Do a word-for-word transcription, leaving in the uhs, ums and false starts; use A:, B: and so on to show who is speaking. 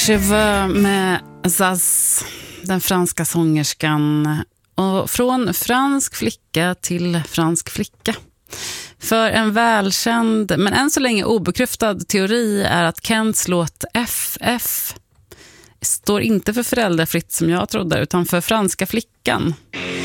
A: Cheveux med Zaz, den franska sångerskan. Och från fransk flicka till fransk flicka. För en välkänd, men än så länge obekräftad teori är att Kents låt F F står inte för föräldrafritt som jag trodde, utan för franska flickan.